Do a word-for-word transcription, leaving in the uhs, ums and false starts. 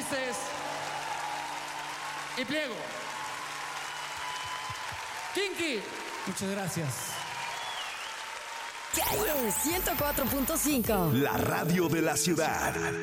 felices y pliego. Kinky. Muchas gracias. Calle ciento cuatro punto cinco. La radio de la ciudad.